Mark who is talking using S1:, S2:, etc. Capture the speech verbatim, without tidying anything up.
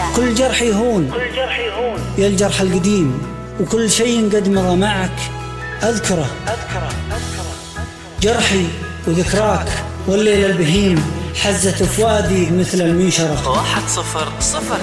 S1: كل جرح يهون يا الجرح القديم، وكل شيء قد مضى معك أذكره. جرحي وذكراك والليل البهيم حزت فؤادي مثل المنشرة.
S2: واحد صفر صفر